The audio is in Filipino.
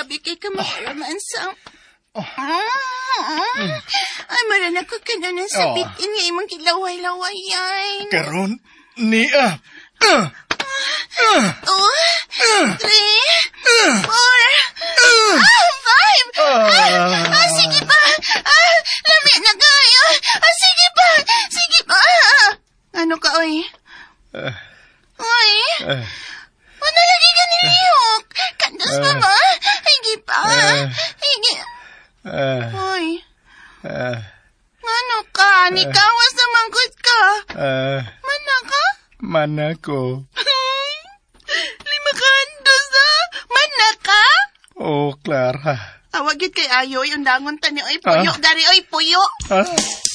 grabe kay ka makaramansa. Ay, maran ako ka na ng sabit. Ini ay mong kilaway-laway ay. Karon, niya. 2, 3, 4, 5. Sige pa. Lami na kayo. Sige pa. Ano ka, oy? Oy? Ano lagi ka niliyok? Kandos pa ba? Higi pa. Higi. Oy. Ano ka? Nikawas na mangkot ka. Mana ka? Mana ko. 5 kandos na. Mana ka? Oh, Clara. Awag yun kay Ayoy. Ang dangon tani. Oy, puyo. Gari, oy, puyo.